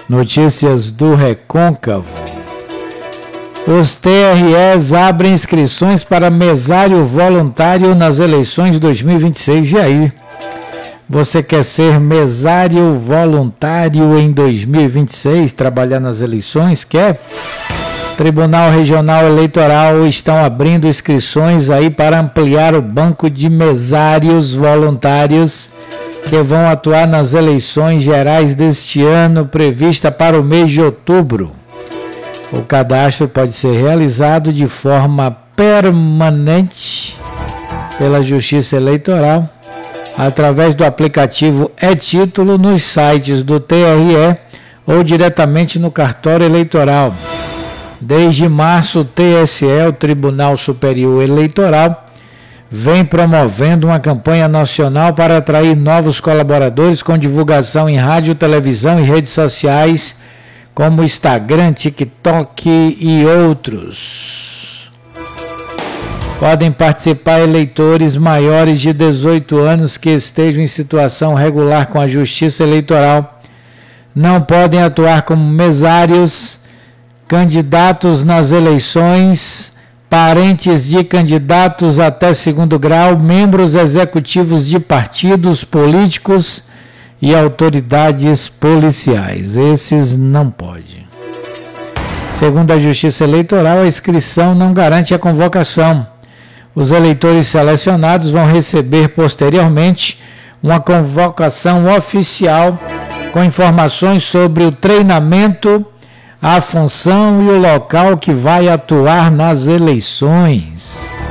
Notícias do Recôncavo. Os TREs abrem inscrições para mesário voluntário nas eleições de 2026. E aí? Você quer ser mesário voluntário em 2026, trabalhar nas eleições? Quer? Tribunal Regional Eleitoral estão abrindo inscrições aí para ampliar o banco de mesários voluntários que vão atuar nas eleições gerais deste ano, prevista para o mês de outubro. O cadastro pode ser realizado de forma permanente pela Justiça Eleitoral através do aplicativo e-Título nos sites do TRE ou diretamente no cartório eleitoral. Desde março, o TSE, o Tribunal Superior Eleitoral, vem promovendo uma campanha nacional para atrair novos colaboradores com divulgação em rádio, televisão e redes sociais como Instagram, TikTok e outros. Podem participar eleitores maiores de 18 anos que estejam em situação regular com a Justiça Eleitoral. Não podem atuar como mesários, candidatos nas eleições, parentes de candidatos até segundo grau, membros executivos de partidos políticos e autoridades policiais. Esses não podem. Segundo a Justiça Eleitoral, a inscrição não garante a convocação. Os eleitores selecionados vão receber posteriormente uma convocação oficial com informações sobre o treinamento, a função e o local que vai atuar nas eleições.